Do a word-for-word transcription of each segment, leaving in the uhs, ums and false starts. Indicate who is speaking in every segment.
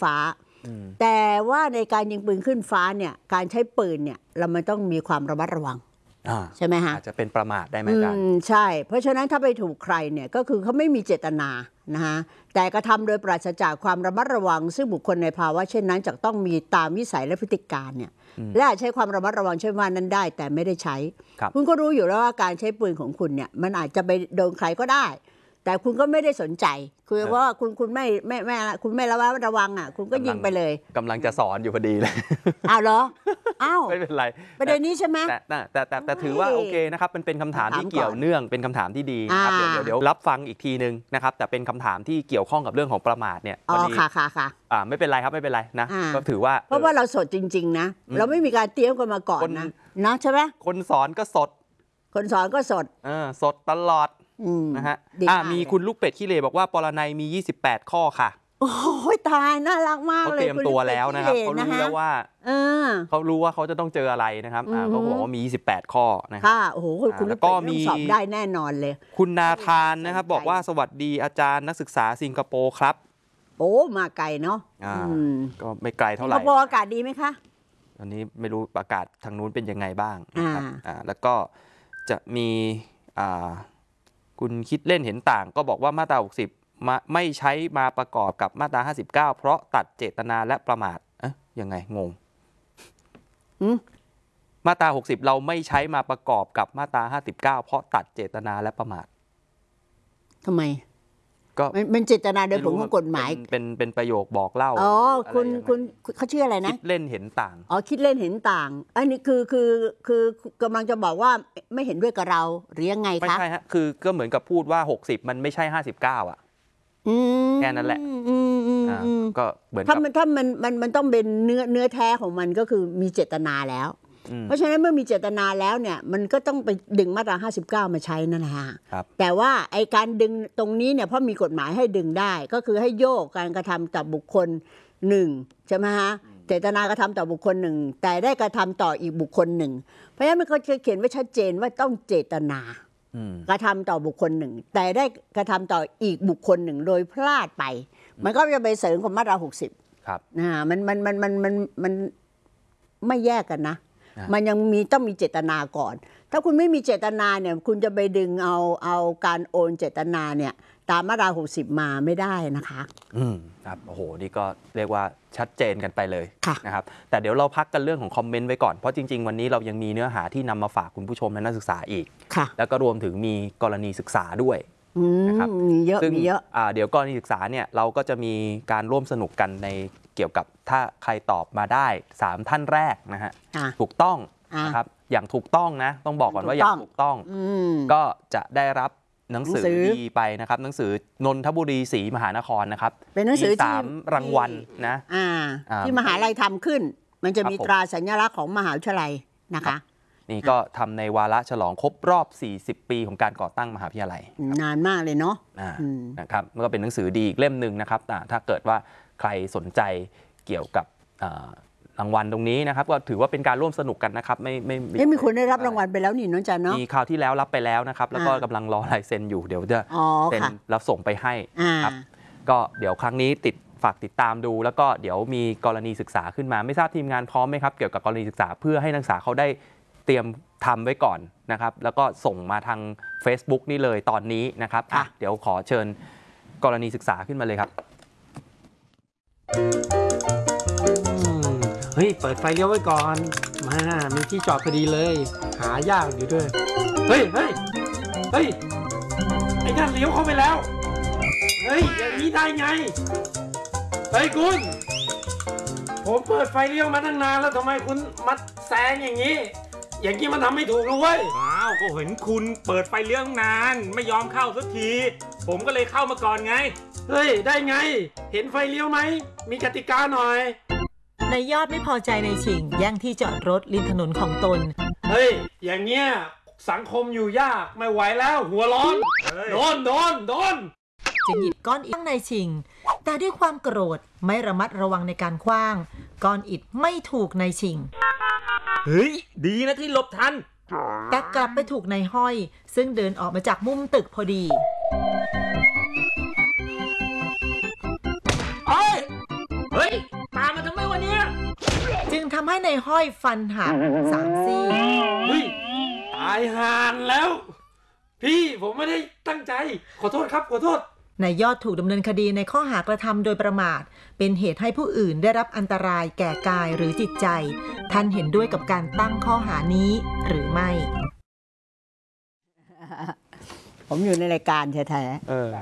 Speaker 1: ฟ้าแต่ว่าในการยิงปืนขึ้นฟ้าเนี่ยการใช้ปืนเนี่ยเรามันต้องมีความระมัดระวังใช่ไหมฮะ
Speaker 2: อาจจะเป็นประมาทได้ไหมอาจารย์
Speaker 1: ใช่เพราะฉะนั้นถ้าไปถูกใครเนี่ยก็คือเขาไม่มีเจตนานะฮะแต่กระทำโดยปราศจากความระมัดระวังซึ่งบุคคลในภาวะเช่นนั้นจะต้องมีตามวิสัยและพฤติการเนี่ยและใช้ความระมัดระวังใช่ว่านั้นได้แต่ไม่ได้ใช้คุณก็รู้อยู่แล้วว่าการใช้ปืนของคุณเนี่ยมันอาจจะไปโดนใครก็ได้แต่คุณก็ไม่ได้สนใจคือว่าคุณคุณไม่ไม่ไม่คุณไม่ระวังระวังอ่ะคุณก็ยิงไปเลย
Speaker 2: กำลังจะสอนอยู่พอดีเลย
Speaker 1: อ้าวเหรออ้าว
Speaker 2: ไม่เป็นไร
Speaker 1: ประเด็นนี้ใช่ไหม
Speaker 2: แต่แต่แต่แต่ถือว่าโอเคนะครับมันเป็นคำถามที่เกี่ยวเนื่องเป็นคำถามที่ดีนะครับเดี๋ยวเดี๋ยวรับฟังอีกทีนึงนะครับแต่เป็นคำถามที่เกี่ยวข้องกับเรื่องของประมาทเนี่ย
Speaker 1: อ๋อค่ะค่ะค่ะ
Speaker 2: อ่าไม่เป็นไรครับไม่เป็นไรนะก็ถือว่า
Speaker 1: เพราะว่าเราสดจริงๆนะเราไม่มีการเตรียมกันมาก่อนนะนะใช่ไหม
Speaker 2: คนสอนก็สด
Speaker 1: คนสอนก็สด
Speaker 2: เออสดตลอดนะฮะอ่ามีคุณลูกเป็ดขี้เหร่บอกว่าปรนัยมียี่สิบแปดข้อค่ะ
Speaker 1: โอ้ยตายน่ารักมากเลย
Speaker 2: เขาเตรียมตัวแล้วนะครับเขารู้แล้วว่าเขารู้ว่าเขาจะต้องเจออะไรนะครับอ่าเขาบอกว่ามียี่สิบแปดข้อนะครับ
Speaker 1: ค่ะโอ้โหคุณลูกเป็ดต้องสอบได้แน่นอนเลย
Speaker 2: คุณนาธานนะครับบอกว่าสวัสดีอาจารย์นักศึกษาสิงคโปร์ครับ
Speaker 1: โอ้มาไกลเนาะ
Speaker 2: ก็ไม่ไกลเท่าไหร่
Speaker 1: สิงคโปร์อากาศดีไหมคะ
Speaker 2: ตอนนี้ไม่รู้อากาศทางนู้นเป็นยังไงบ้างนะครับอ่าแล้วก็จะมีอ่าคุณคิดเล่นเห็นต่างก็บอกว่ามาตราหกสิบมาไม่ใช้มาประกอบกับมาตราห้าสิบเก้าเพราะตัดเจตนาและประมาทเอ๊ะยังไงงงมาตราหกสิบเราไม่ใช้มาประกอบกับมาตราห้าสิบเก้าเพราะตัดเจตนาและประมาท
Speaker 1: ทำไมก็เป็นเจตนาโดยผลของกฎหมาย
Speaker 2: เป็นเป็นประโยคบอกเล่า
Speaker 1: อ๋อคุณคุณเขาชื่ออะไรนะ
Speaker 2: คิดเล่นเห็นต่าง
Speaker 1: อ๋อคิดเล่นเห็นต่างอันนี้คือคือคือกำลังจะบอกว่าไม่เห็นด้วยกับเราหรือยังไงคะ
Speaker 2: ไม่ใช่ฮะคือก็เหมือนกับพูดว่าหกสิบมันไม่ใช่ห้าสิบเก้าอ่ะแค่นั้นแหละก็เหมือน
Speaker 1: ถ้ามันถ้ามันมันมันต้องเป็นเนื้อเนื้อแท้ของมันก็คือมีเจตนาแล้วเพราะฉะนั้นเมื่อมีเจตนาแล้วเนี่ยมันก็ต้องไปดึงมาตราห้าสิบเก้ามาใช้นั่นแหละแต่ว่าไอการดึงตรงนี้เนี่ยเพราะมีกฎหมายให้ดึงได้ก็คือให้โยกการกระทำต่อบุคคลหนึ่งใช่ไหมฮะเจตนากระทำต่อบุคคลหนึ่งแต่ได้กระทำต่ออีกบุคคลหนึ่งเพราะฉะนั้นมันก็จะเขียนไว้ชัดเจนว่าต้องเจตนากระทำต่อบุคคลหนึ่งแต่ได้กระทำต่ออีกบุคคลหนึ่งโดยพลาดไปมันก็จะไปเสริมกับมาตราหกสิบนะมันมันมันมันมันมันไม่แยกกันนะมันยังมีต้องมีเจตนาก่อนถ้าคุณไม่มีเจตนาเนี่ยคุณจะไปดึงเอาเอาการโอนเจตนาเนี่ยตามมาตราหกสิบมาไม่ได้นะคะ
Speaker 2: อืมครับโอ้โหนี่ก็เรียกว่าชัดเจนกันไปเลยนะครับแต่เดี๋ยวเราพักกันเรื่องของคอมเมนต์ไว้ก่อนเพราะจริงๆวันนี้เรายังมีเนื้อหาที่นำมาฝากคุณผู้ชมและนักศึกษาอีกแล้วก็รวมถึงมีกรณีศึกษาด้วยนะครับ
Speaker 1: มีเยอะมีเยอะ
Speaker 2: เดี๋ยวกรณีศึกษาเนี่ยเราก็จะมีการร่วมสนุกกันในเกี่ยวกับถ้าใครตอบมาได้สามท่านแรกนะฮะถูกต้องนะครับอย่างถูกต้องนะต้องบอกก่อนว่าอย่างถูกต้องก็จะได้รับหนังสือดีไปนะครับหนังสือนนทบุรีศรีมหานครนะครับ
Speaker 1: เป็นหนังสือ
Speaker 2: สามรางวัลนะ
Speaker 1: ที่มหาลัยทำขึ้นมันจะมีตราสัญลักษณ์ของมหาวิทยาลัยนะคะ
Speaker 2: นี่ก็ทำในวาระฉลองครบรอบสี่สิบปีของการก่อตั้งมหาวิทยาลัย
Speaker 1: นานมากเลยเนาะ
Speaker 2: นะครับมันก็เป็นหนังสือดีอีกเล่มหนึ่งนะครับถ้าเกิดว่าใครสนใจเกี่ยวกับรางวัลตรงนี้นะครับก็ถือว่าเป็นการร่วมสนุกกันนะครับไม่ไม่
Speaker 1: ไม่มีคนได้รับรางวัลไปแล้วนี่น้องจันเนาะ
Speaker 2: มีคราวที่แล้วรับไปแล้วนะครับแล้วก็กำลังรอลายเซ็นอยู่เดี๋ยวจะเซ็นแล้วส่งไปให้ครับก็เดี๋ยวครั้งนี้ติดฝากติดตามดูแล้วก็เดี๋ยวมีกรณีศึกษาขึ้นมาไม่ทราบทีมงานพร้อมไหมครับเกี่ยวกับกรณีศึกษาเพื่อให้นักศึกษาเขาได้เตรียมทำไว้ก่อนนะครับแล้วก็ส่งมาทาง Facebook นี่เลยตอนนี้นะครับอ่ะเดี๋ยวขอเชิญกรณีศึกษาขึ้นมาเลยครับ
Speaker 3: เฮ้ยเปิดไฟเลี้ยวไว้ก่อนมามีที่จอดพอดีเลยหายากอยู่ด้วยเฮ้ยเฮ้ยเฮ้ยไอ้นั่นเลี้ยวเข้าไปแล้วเฮ้ยอย่างนี้ได้ไงเฮ้ยคุณผมเปิดไฟเลี้ยวมาตั้งนานแล้วทำไมคุณมาแซงอย่างนี้อย่างนี้มันทำไม่ถูกเลยเว้ย
Speaker 4: อ้าวก็เห็นคุณเปิดไฟเลี้ยวนานไม่ยอมเข้าสักทีผมก็เลยเข้ามาก่อนไง
Speaker 3: เฮ้ยได้ไงเห็นไฟเลี้ยวไหมมีกติกาหน่อย
Speaker 5: นายยอดไม่พอใจในชิงแย่งที่จอดรถริมถนนของตน
Speaker 3: เฮ้ยอย่างเงี้ยสังคมอยู่ยากไม่ไหวแล้วหัวร้อนโดนโดนโดน
Speaker 5: จึงหยิบก้อนอิฐในชิงแต่ด้วยความโกรธไม่ระมัดระวังในการขว้างก้อนอิฐไม่ถูกนายชิง
Speaker 4: เฮ้ยดีนะที่หลบทัน
Speaker 5: แต่กลับไปถูกนายห้อยซึ่งเดินออกมาจากมุมตึกพอดี
Speaker 4: เฮ้ยเฮ้
Speaker 3: ฮ้ยตามมาทำไมวะเนี่ย
Speaker 5: จึงทำให้ในห้อยฟันหักสามซี่
Speaker 3: เฮ้ยตายห่านแล้ว พี่ผมไม่ได้ตั้งใจขอโทษครับขอโทษ
Speaker 5: นายยอดถูกดำเนินคดีในข้อหากระทำโดยประมาทเป็นเหตุให้ผู้อื่นได้รับอันตรายแก่กายหรือจิตใจท่านเห็นด้วยกับการตั้งข้อหานี้หรือไม่
Speaker 1: ผมอยู่ในรายการแท้ๆ
Speaker 2: เออ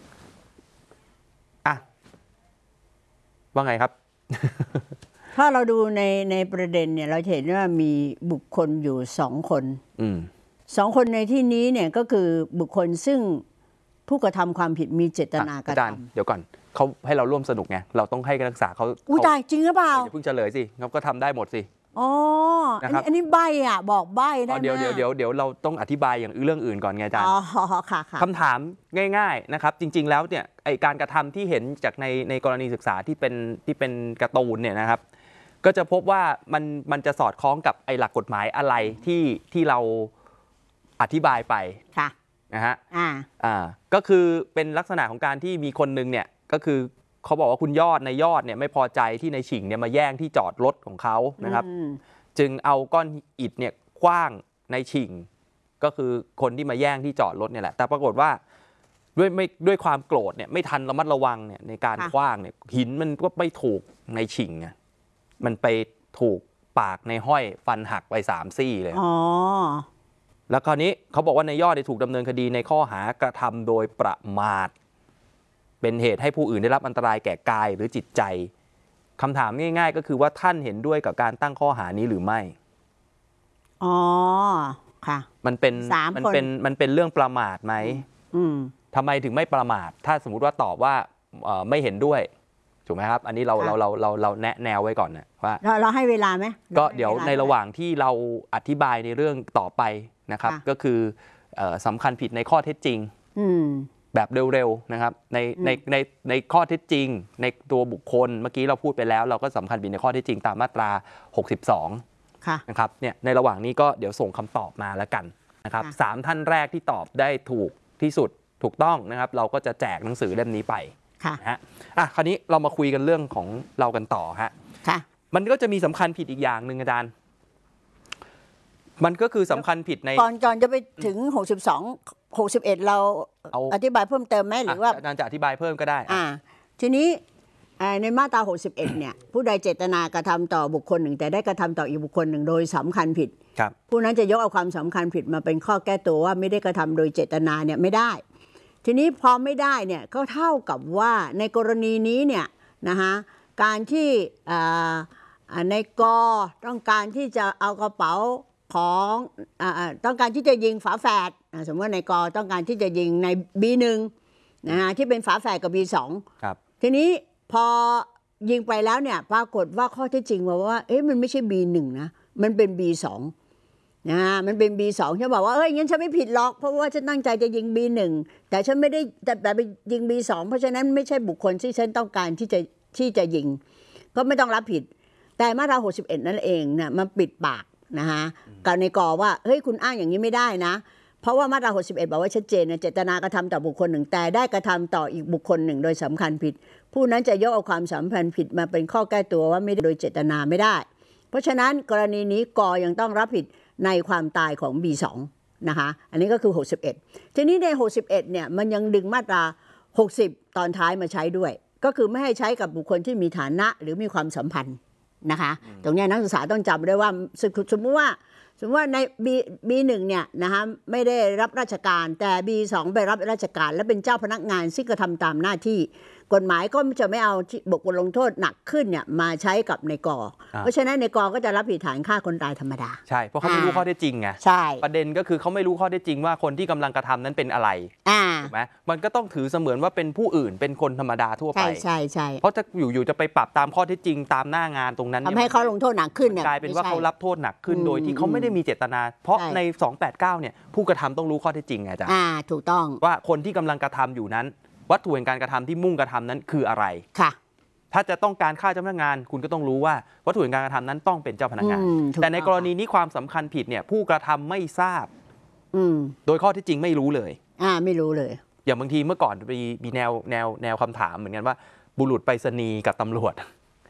Speaker 2: อ่ะว่าไงครับ
Speaker 1: ถ้าเราดูในในประเด็นเนี่ยเราเห็นว่ามีบุคคลอยู่สองคนสองคนในที่นี้เนี่ยก็คือบุคคลซึ่งผู้กระทำความผิดมีเจตนากระทำ
Speaker 2: เดี๋ยวก่อนเขาให้เราร่วมสนุกไงเราต้องให้การศึกษาเขา
Speaker 1: อุ้ยตายจริงหรือเปล่า
Speaker 2: อย่าเพิ่งเฉลยสิเขาก็ทำได้หมดสิ
Speaker 1: อ๋ออันนี้อันนี้ใบอ่ะบอกใบได้ไหม
Speaker 2: เดี๋ยวเดี๋ยวเดี๋ยวเดี๋ยวเราต้องอธิบายอย่างเรื่องอื่นก่อนไงอาจารย์
Speaker 1: อ๋อค่ะค่ะ
Speaker 2: คำถามง่ายๆนะครับจริงๆแล้วเนี่ยไอการกระทำที่เห็นจากในในกรณีศึกษาที่เป็นที่เป็นการ์ตูนเนี่ยนะครับก็จะพบว่ามันมันจะสอดคล้องกับไอหลักกฎหมายอะไรที่ที่เราอธิบายไป
Speaker 1: ค่ะ
Speaker 2: นะฮะ
Speaker 1: อ่า
Speaker 2: อ่าก็คือเป็นลักษณะของการที่มีคนนึงเนี่ยก็คือเขาบอกว่าคุณยอดในยอดเนี่ยไม่พอใจที่ในฉิงเนี่ยมาแย่งที่จอดรถของเขานะครับจึงเอาก้อนอิฐเนี่ยขว้างในฉิงก็คือคนที่มาแย่งที่จอดรถเนี่ยแหละแต่ปรากฏว่าด้วยไม่ด้วยความโกรธเนี่ยไม่ทันระมัดระวังเนี่ยในการขว้างเนี่ยหินมันก็ไม่ถูกในฉิงไงมันไปถูกปากในห้อยฟันหักไปสามซี่เลย
Speaker 1: อ๋อ
Speaker 2: แล้วคราวนี้เขาบอกว่าในยอดได้ถูกดำเนินคดีในข้อหากระทำโดยประมาทเป็นเหตุให้ผู้อื่นได้รับอันตรายแก่กายหรือจิตใจคำถามง่ายๆก็คือว่าท่านเห็นด้วยกับการตั้งข้อหานี้หรือไม่
Speaker 1: อ๋อค่ะ
Speaker 2: มันเป็นมันเป็นมันเป็นเรื่องประมาทไหมทำไมถึงไม่ประมาทถ้าสมมุติว่าตอบว่าไม่เห็นด้วยถูกไหมครับอันนี้เราเราเราเราเราแนะแนวไว้ก่อนนะว่า
Speaker 1: เราให้เวลาไหม
Speaker 2: ก็เดี๋ยวในระหว่างที่เราอธิบายในเรื่องต่อไปนะครับก็คือสำคัญผิดในข้อเท็จจริงแบบเร็วๆนะครับในในในในข้อเท็จจริงในตัวบุคคลเมื่อกี้เราพูดไปแล้วเราก็สำคัญผิดในข้อเท็จจริงตามมาตราหกสิบสองนะครับเนี่ยในระหว่างนี้ก็เดี๋ยวส่งคำตอบมาแล้วกันนะครับสามท่านแรกที่ตอบได้ถูกที่สุดถูกต้องนะครับเราก็จะแจกหนังสือเล่มนี้ไปนะฮะอ่ะคราวนี้เรามาคุยกันเรื่องของเรากันต่อฮะมันก็จะมีสำคัญผิดอีกอย่างหนึ่งอาจารย์มันก็คือสำคัญผิดใน
Speaker 1: ก่อนก่อนจะไปถึงหกสิบสอง หกสิบเอ็ดเราอธิบายเพิ่มเติมไหมหรือว่า
Speaker 2: อาจารย์จะอธิบายเพิ่มก็ได้
Speaker 1: อ่าทีนี้ในมาตราหกสิบเอ็ดเนี่ยผู้ใดเจตนากระทำต่อบุคคลหนึ่งแต่ได้กระทำต่ออีกบุคคลหนึ่งโดยสำคัญผิดผู้นั้นจะยกเอาความสำคัญผิดมาเป็นข้อแก้ตัวว่าไม่ได้กระทำโดยเจตนาเนี่ยไม่ได้ทีนี้พอไม่ได้เนี่ยก็เท่ากับว่าในกรณีนี้เนี่ยนะคะการที่ในกอต้องการที่จะเอากระเป๋าของต้องการที่จะยิงฝาแฝดสมมติว่าในกอต้องการที่จะยิงใน บี หนึ่ง นะฮะที่เป็นฝาแฝดกับ บี สอง
Speaker 2: ครับ
Speaker 1: ทีนี้พอยิงไปแล้วเนี่ยปรากฏว่าข้อเท็จจริงว่าว่าเอ๊ะมันไม่ใช่ บี หนึ่ง นะมันเป็น บี สอง นะฮะมันเป็น บี สอง ฉันบอกว่าเอ้ยงั้นฉันไม่ผิดหรอกเพราะว่าฉันตั้งใจจะยิง บี หนึ่ง แต่ฉันไม่ได้แต่ไปยิง บี สอง เพราะฉะนั้นไม่ใช่บุคคลที่ฉันต้องการที่จะที่จะยิงก็ไม่ต้องรับผิดแต่มาตราหกสิบเอ็ดนั่นเองเนี่ยมันปิดปากนะคะกับในกอว่าเฮ้ยคุณอ้างอย่างนี้ไม่ได้นะเพราะว่ามาตราหกสิบเอ็ดบอกว่าชัดเจนนะเจตนากระทำต่อบุคคลหนึ่งแต่ได้กระทำต่ออีกบุคคลหนึ่งโดยสำคัญผิดผู้นั้นจะยกเอาความสำคัญผิดมาเป็นข้อแก้ตัวว่าไม่ได้โดยเจตนาไม่ได้เพราะฉะนั้นกรณีนี้กอยังต้องรับผิดในความตายของ บี สอง นะคะอันนี้ก็คือหกสิบเอ็ดทีนี้ในหกสิบเอ็ดเนี่ยมันยังดึงมาตราหกสิบตอนท้ายมาใช้ด้วยก็คือไม่ให้ใช้กับบุคคลที่มีฐานะหรือมีความสัมพันธ์นะคะตรงนี้นักศึกษาต้องจำได้ว่าสมมติว่าสมมติว่าใน B บี หนึ่ง เนี่ยนะคะไม่ได้รับราชการแต่ บี สอง ไปรับราชการและเป็นเจ้าพนักงานซึ่งกระทำตามหน้าที่กฎหมายก็จะไม่เอาบทลงโทษหนักขึ้นเนี่ยมาใช้กับในกอเพราะฉะนั้นในกอก็จะรับผิดฐานฆ่าคนตายธรรมดา
Speaker 2: ใช่เพราะเขาไม่รู้ข้อเท็จจริงไง
Speaker 1: ใช่
Speaker 2: ประเด็นก็คือเขาไม่รู้ข้อเท็จจริงว่าคนที่กำลังกระทำนั้นเป็นอะไรถูกไหมมันก็ต้องถือเสมือนว่าเป็นผู้อื่นเป็นคนธรรมดาทั่วไป
Speaker 1: ใช่ใช่ใช่
Speaker 2: เพราะจะอยู่ๆจะไปปรับตามข้อเท็จจริงตามหน้างานตรงนั้น
Speaker 1: ทำให้เขาลงโทษหนักขึ้นเนี่ย
Speaker 2: กลายเป็นว่าเขารับโทษหนักขึ้นโดยที่เขาไม่ได้มีเจตนาเพราะในสองแปดเก้าเนี่ยผู้กระทำต้องรู้ข้อเท็จจริงไงจ๊ะ
Speaker 1: อ่าถูกต้อง
Speaker 2: ว่าคนที่กำลังกระทำอยู่นั้นวัตถุแห่งการกระทำที่มุ่งกระทำนั้นคืออะไร
Speaker 1: ค่ะ
Speaker 2: ถ้าจะต้องการฆ่าเจ้าพนักงานคุณก็ต้องรู้ว่าวัตถุแห่งการกระทำนั้นต้องเป็นเจ้าพนักงานแต่ในกรณีนี้ความสำคัญผิดเนี่ยผู้กระทำไม่ทราบโดยข้อที่จริงไม่รู้เลย
Speaker 1: อ่าไม่รู้เลย
Speaker 2: อย่างบางทีเมื่อก่อนมีมีแนวแนวแนวคำถามเหมือนกันว่าบุรุษไปรษณีย์กับตำรวจ